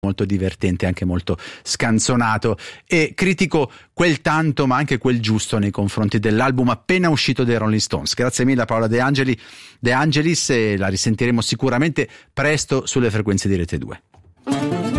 molto divertente, anche molto scanzonato, e critico quel tanto ma anche quel giusto nei confronti dell'album appena uscito dei Rolling Stones. Grazie mille a Paola De Angelis, e la risentiremo sicuramente presto sulle frequenze di Rete 2.